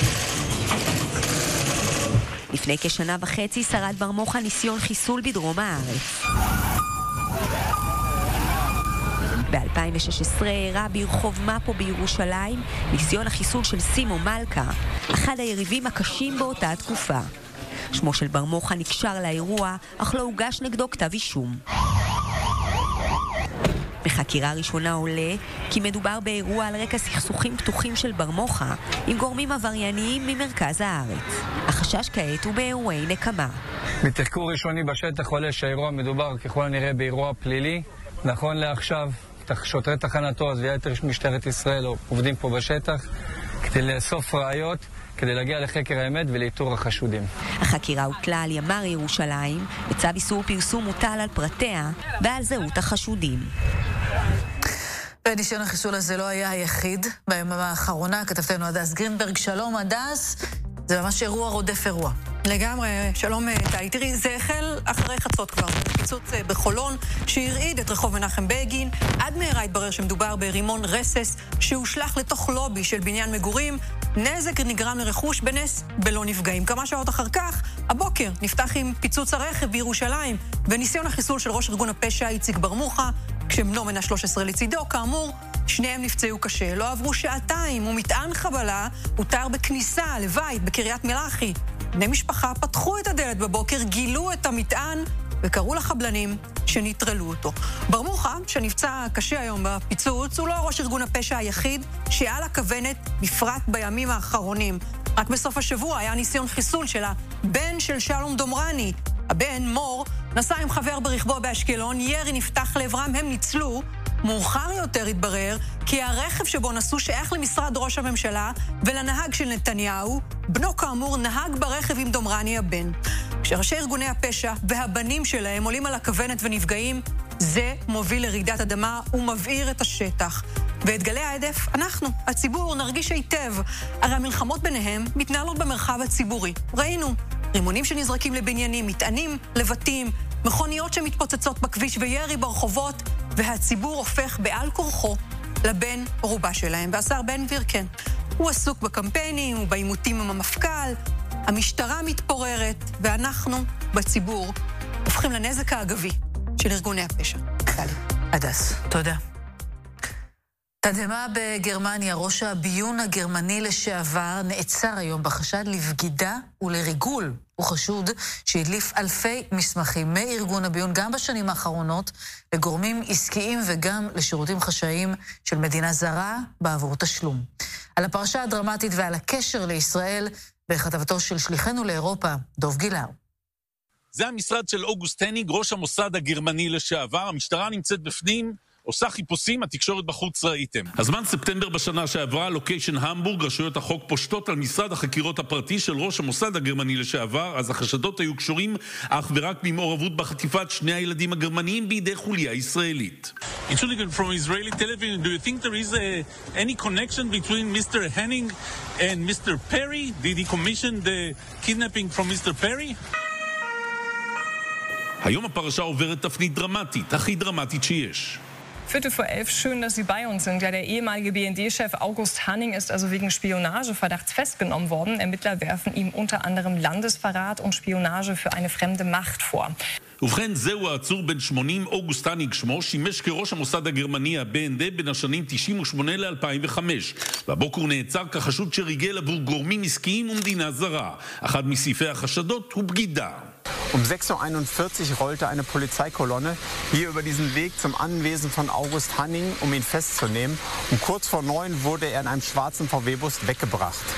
לפני כשנה וחצי שרד בר מוחה ניסיון חיסול בדרום הארץ. ב-2016 אירע ברחוב מפו בירושלים ניסיון החיסול של סימו מלכה, אחד היריבים הקשים באותה התקופה. שמו של בר מוחה נקשר לאירוע, אך לא הוגש נגדו כתב אישום. בחקירה ראשונה עולה כי מדובר באירוע על רקע סכסוכים פתוחים של בר מוחה עם גורמים עברייניים ממרכז הארץ. החשש כעת הוא באירועי נקמה. מתחקור ראשוני בשטח עולה שהאירוע מדובר ככל הנראה באירוע פלילי. נכון לעכשיו, שוטרי תחנת עוז ויתר משטרת ישראל עובדים פה בשטח כדי לאסוף ראיות, כדי להגיע לחקר האמת ולאיתור החשודים. החקירה הוטלה על ימ"ר ירושלים, בצו איסור פרסום מוטל על פרטיה ועל זהות החשודים. וניסיון החיסול הזה לא היה היחיד. ביממה האחרונה כתבתנו הדס גרינברג. שלום הדס, זה ממש אירוע רודף אירוע. לגמרי, שלום טלי. תראי, זה החל אחרי חצות כבר. פיצוץ בחולון שהרעיד את רחוב מנחם בגין. עד מהרה התברר שמדובר ברימון רסס שהושלך לתוך לובי של בניין מגורים. נזק נגרם לרכוש, בנס בלא נפגעים. כמה שעות אחר כך, הבוקר נפתח עם פיצוץ הרכב בירושלים וניסיון החיסול של ראש ארגון הפשע איציק בר מוחה, כשבנו בן ה-13 לצידו. כאמור, שניהם נפצעו קשה. לא עברו שעתיים ומטען חבלה הותר בכניסה לבית בקריית מלאכי. בני משפחה פתחו את הדלת בבוקר, גילו את המטען וקראו לחבלנים שנטרלו אותו. בר מוחה, שנפצע קשה היום בפיצוץ, הוא לא ראש ארגון הפשע היחיד שעל הכוונת, בפרט בימים האחרונים. רק בסוף השבוע היה ניסיון חיסול של הבן של שלום דומרני. הבן, מור, נסע עם חבר ברכבו באשקלון, ירי נפתח לעברם, הם ניצלו. מאוחר יותר התברר כי הרכב שבו נסעו שייך למשרד ראש הממשלה ולנהג של נתניהו. בנו כאמור נהג ברכב עם דומרני הבן. כשראשי ארגוני הפשע והבנים שלהם עולים על הכוונת ונפגעים, זה מוביל לרעידת אדמה ומבעיר את השטח. ואת גלי ההדף אנחנו, הציבור, נרגיש היטב. הרי המלחמות ביניהם מתנהלות במרחב הציבורי. ראינו רימונים שנזרקים לבניינים, מטענים לבתים, מכוניות שמתפוצצות בכביש וירי ברחובות, והציבור הופך בעל כורחו לבן ערובה שלהם. והשר בן גביר, כן, הוא עסוק בקמפיינים ובעימותים עם המפכ"ל, המשטרה מתפוררת, ואנחנו, בציבור, הופכים לנזק האגבי של ארגוני הפשע. הדס, תודה. תדהמה בגרמניה, ראש הביון הגרמני לשעבר נעצר היום בחשד לבגידה ולריגול. הוא חשוד שהדליף אלפי מסמכים מארגון הביון גם בשנים האחרונות לגורמים עסקיים וגם לשירותים חשאיים של מדינה זרה בעבור תשלום. על הפרשה הדרמטית ועל הקשר לישראל בכתבתו של שליחנו לאירופה, דוב גילאר. זה המשרד של אוגוסט הניג, ראש המוסד הגרמני לשעבר. המשטרה נמצאת בפנים, עושה חיפושים, התקשורת בחוץ ראיתם. הזמן ספטמבר בשנה שעברה, לוקיישן המבורג, רשויות החוק פושטות על משרד החקירות הפרטי של ראש המוסד הגרמני לשעבר, אז החשדות היו קשורים אך ורק במעורבות בחטיפת שני הילדים הגרמניים בידי חוליה ישראלית. Entschuldigung, from Israeli television, do you think there is any connection between Mr. Henning and Mr. Perry? Did he commission the kidnapping from Mr. Perry? היום הפרשה עוברת תפנית דרמטית, הכי דרמטית שיש. 11:45, schön, dass Sie bei uns sind. Ja, der ehemalige BND-Chef August Hanning ist also wegen Spionageverdachts festgenommen worden. Ermittler werfen ihm unter anderem Landesverrat und Spionage für eine fremde Macht vor. ובכן, זהו העצור בן 80, אוגוסט הניג שמו, שימש כראש המוסד הגרמני ה-BND בין השנים 98 ל-2005. והבוקר הוא נעצר כחשוד שריגל עבור גורמים עסקיים ומדינה זרה. אחד מסעיפי החשדות הוא בגידה. Um 6:41 Uhr rollte eine Polizeikolonne hier über diesen Weg zum Anwesen von August Hanning, um ihn festzunehmen. Und kurz vor 9 wurde er in einem schwarzen VW-Bus weggebracht.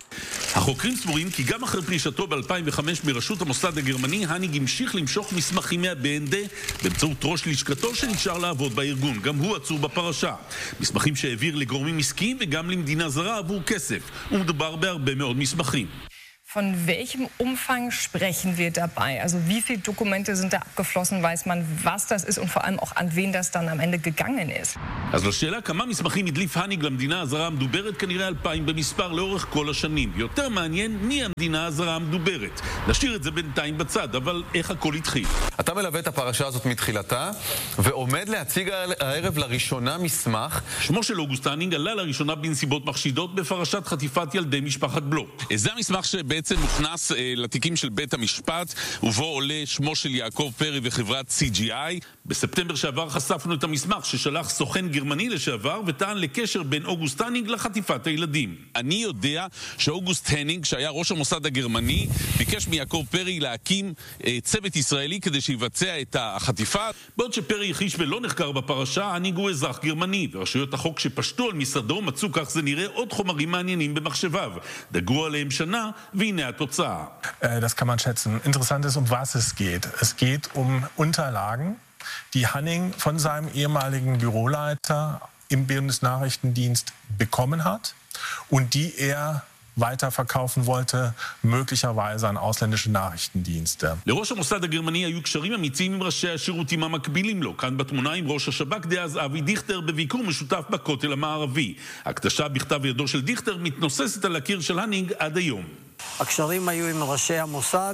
החוקרים סבורים כי גם אחרי פרישתו ב-2005 מראשות המוסד הגרמני, הניג המשיך למשוך מסמכים מה-BND באמצעות ראש לשכתו שנשאר לעבוד בארגון. גם הוא עצור בפרשה. מסמכים שהעביר לגורמים עסקיים וגם למדינה זרה עבור כסף. ומדובר בהרבה מאוד מסמכים. Von welchem Umfang sprechen wir dabei? Also wie viele Dokumente sind da abgeflossen? Weiß man, was das ist und vor allem auch an wen das dann am Ende gegangen ist? אז לשאלה כמה מסמכים הדליף הניג למדינה הזרה המדוברת, כנראה 2,000 במספר לאורך כל השנים. יותר מעניין מי המדינה הזרה המדוברת. נשאיר את זה בינתיים בצד, אבל איך הכל התחיל? אתה מלווה את הפרשה הזאת מתחילתה, ועומד להציג הערב לראשונה מסמך. שמו של אוגוסט הניג עלה לראשונה בנסיבות מחשידות בפרשת חטיפת ילדי משפחת בלוק. זה המסמך שבעצם מוכנס לתיקים של בית המשפט, ובו עולה שמו של יעקב פרי וחברת CGI. בספטמבר שעבר חשפנו את המסמך ששלח סוכן גרמני לשעבר וטען לקשר בין אוגוסט הניג לחטיפת הילדים. אני יודע שאוגוסט הניג, שהיה ראש המוסד הגרמני, ביקש מיעקב פרי להקים צוות ישראלי כדי שיבצע את החטיפה. בעוד שפרי הכחיש ולא נחקר בפרשה, הניג הוא אזרח גרמני, ורשויות החוק שפשטו על משרדו מצאו, כך זה נראה, עוד חומרים מעניינים במחשביו. דגרו עליהם שנה, והנה התוצאה. Das kann man schätzen. Interessant ist, um was es geht. Es geht um Unterlagen, die Hanning von seinem ehemaligen Büroleiter im Bundesnachrichtendienst bekommen hat und die er weiterverkaufen wollte, möglicherweise an ausländische Nachrichtendienste. לראש המוסד הגרמני היו קשרים אמיצים עם ראשי השירותים המקבילים לו. כאן בתמונה עם ראש השב"כ דאז אבי דיכטר בביקור משותף בכותל המערבי. הקדשה בכתב ידו של דיכטר מתנוססת על הקיר של הניג עד היום. הקשרים היו עם ראשי המוסד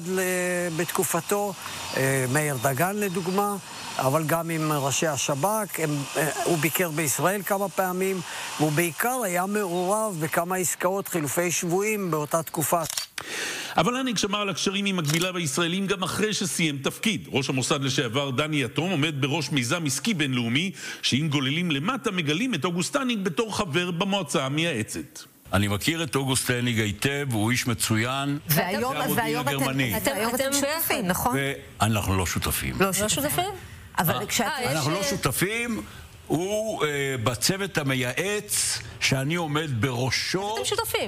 בתקופתו, מאיר דגן לדוגמה, אבל גם עם ראשי השב"כ. הוא ביקר בישראל כמה פעמים, והוא בעיקר היה מעורב בכמה עסקאות חילופי שבויים באותה תקופה. אבל הניג שמר על הקשרים עם מקביליו הישראלים גם אחרי שסיים תפקיד. ראש המוסד לשעבר דני יתום עומד בראש מיזם עסקי בינלאומי, שאם גוללים למטה מגלים את אוגוסט הניג בתור חבר במועצה המייעצת. אני מכיר את אוגוסט הניג היטב, הוא איש מצוין. והיום אתם שותפים, נכון? אנחנו לא שותפים. לא שותפים? אבל אנחנו לא שותפים, הוא בצוות המייעץ שאני עומד בראשו. אתם שותפים.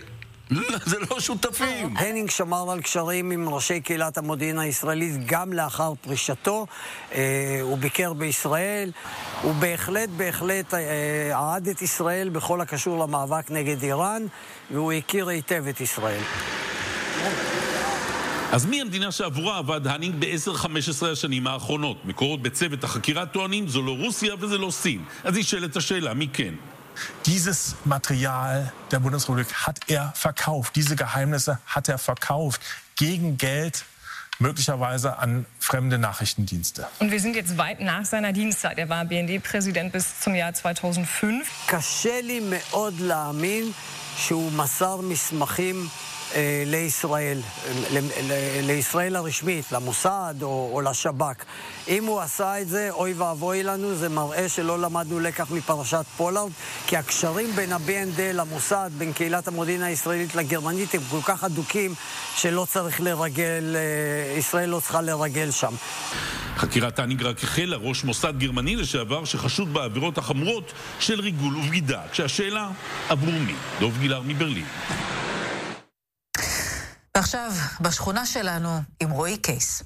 זה לא שותפים. הנינג שמר על קשרים עם ראשי קהילת המודיעין הישראלית גם לאחר פרישתו. הוא ביקר בישראל. הוא בהחלט עד את ישראל בכל הקשור למאבק נגד איראן, והוא הכיר היטב את ישראל. אז מי המדינה שעבורה עבד הניג ב-10-15 השנים האחרונות? מקורות בצוות החקירה טוענים זו לא רוסיה וזה לא סין. אז ישאלת השאלה, מי כן? Dieses Material der Bundesrepublik hat er verkauft. Diese Geheimnisse hat er verkauft gegen Geld, möglicherweise an fremde Nachrichtendienste. Und wir sind jetzt weit nach seiner Dienstzeit. Er war BND-Präsident bis zum Jahr 2005. קשה לי מאוד להאמין שהוא מסר מסמכים לישראל הרשמית, למוסד או לשב"כ. אם הוא עשה את זה, אוי ואבוי לנו, זה מראה שלא למדנו לקח מפרשת פולארד, כי הקשרים בין ה-BND למוסד, בין קהילת המודיעין הישראלית לגרמנית, הם כל כך אדוקים שלא צריך לרגל, ישראל לא צריכה לרגל שם. חקירת הניג רק החלה. ראש מוסד גרמני לשעבר שחשוד בעבירות החמורות של ריגול ובגידה. כשהשאלה, עבור מי? דוב גילר מברלין. ועכשיו, בשכונה שלנו, עם רועי קייס.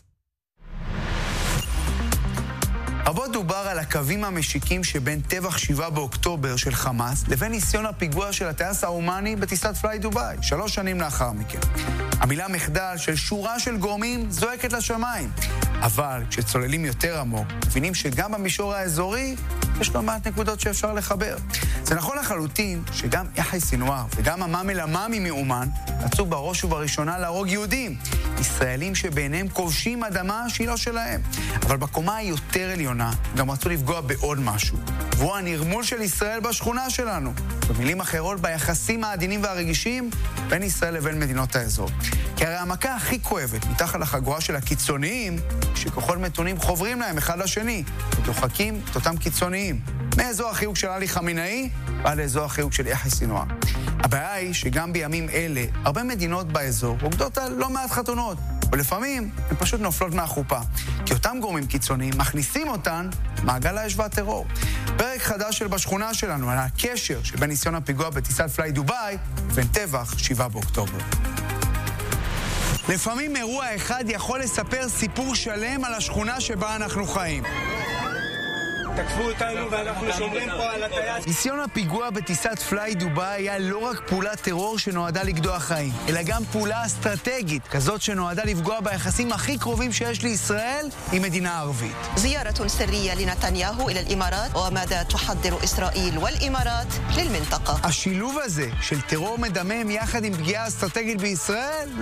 רבות דובר על הקווים המשיקים שבין טבח 7 באוקטובר של חמאס לבין ניסיון הפיגוע של הטייס האומני בטיסת פליי דוביי, 3 שנים לאחר מכן. המילה מחדל של שורה של גורמים זועקת לשמיים. אבל כשצוללים יותר עמוק, מבינים שגם במישור האזורי יש לא מעט נקודות שאפשר לחבר. זה נכון לחלוטין שגם יחיא סינואר וגם המאמל המאמי מאומן רצו בראש ובראשונה להרוג יהודים, ישראלים שבעיניהם כובשים אדמה שהיא לא שלהם. אבל בקומה היותר עליונה גם רצו לפגוע בעוד משהו, והוא הנרמול של ישראל בשכונה שלנו. במילים אחרות, ביחסים העדינים והרגישים בין ישראל לבין מדינות האזור. כי הרי המכה הכי כואבת מתחת לחגורה של הקיצוניים, שכוחות מתונים חוברים להם אחד לשני, ודוחקים את אותם קיצוניים, מאזור החיוג של עלי חמינאי ועד לאזור החיוג של יחיא סינואר. הבעיה היא שגם בימים אלה הרבה מדינות באזור רוקדות על לא מעט חתונות, ולפעמים הן פשוט נופלות מהחופה, כי אותם גורמים קיצוניים מכניסים אותן מעגל האש והטרור. פרק חדש של בשכונה שלנו על הקשר שבין ניסיון הפיגוע בטיסת פליי דובאי ובין טבח 7 באוקטובר. לפעמים אירוע אחד יכול לספר סיפור שלם על השכונה שבה אנחנו חיים. תקפו אותנו ואנחנו שומרים פה על הטייס. ניסיון הפיגוע בטיסת פליי דובאי היה לא רק פעולת טרור שנועדה לגדוע חיים, אלא גם פעולה אסטרטגית, כזאת שנועדה לפגוע ביחסים הכי קרובים שיש לישראל עם מדינה ערבית. زيارة سرية لنتنياهو إلى الإمارات وماذا تحضر إسرائيل والإمارات للمنطقة. השילוב הזה של טרור מדמם יחד עם פגיעה אסטרטגית בישראל